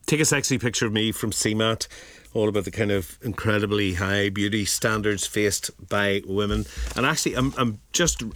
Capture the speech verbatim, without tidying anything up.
take a sexy picture of me from C MAT, all about the kind of incredibly high beauty standards faced by women. And actually, I'm, I'm just